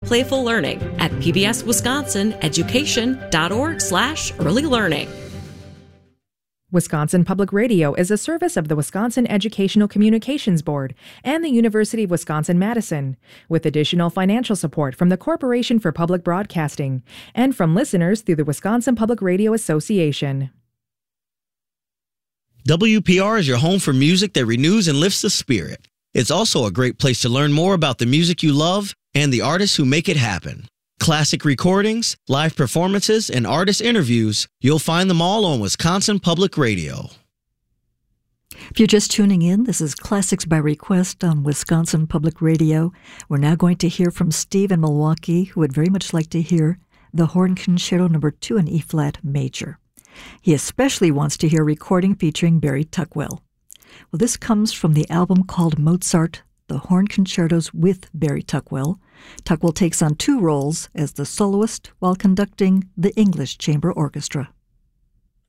playful learning at pbswisconsineducation.org/early learning. Wisconsin Public Radio is a service of the Wisconsin Educational Communications Board and the University of Wisconsin-Madison, with additional financial support from the Corporation for Public Broadcasting and from listeners through the Wisconsin Public Radio Association. WPR is your home for music that renews and lifts the spirit. It's also a great place to learn more about the music you love and the artists who make it happen. Classic recordings, live performances, and artist interviews, you'll find them all on Wisconsin Public Radio. If you're just tuning in, this is Classics by Request on Wisconsin Public Radio. We're now going to hear from Steve in Milwaukee, who would very much like to hear the Horn Concerto No. 2 in E-flat major. He especially wants to hear a recording featuring Barry Tuckwell. Well, this comes from the album called Mozart, the Horn Concertos with Barry Tuckwell. Tuckwell takes on two roles as the soloist while conducting the English Chamber Orchestra.